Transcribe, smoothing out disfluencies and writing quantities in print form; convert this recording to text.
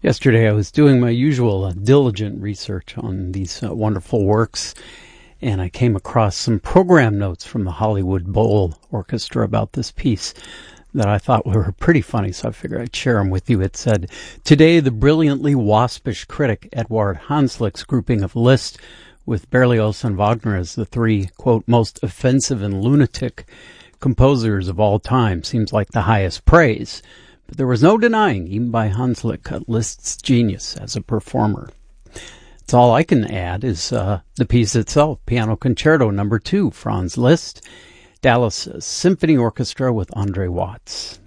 Yesterday I was doing my usual diligent research on these wonderful works, and I came across some program notes from the Hollywood Bowl Orchestra about this piece that I thought were pretty funny, so I figured I'd share them with you. It said, "Today the brilliantly waspish critic Eduard Hanslick's grouping of Liszt with Berlioz and Wagner as the three, quote, most offensive and lunatic composers of all time seems like the highest praise. But there was no denying, even by Hanslick, Liszt's genius as a performer." It's all I can add is the piece itself, Piano Concerto No. 2, Franz Liszt, Dallas Symphony Orchestra with Andre Watts.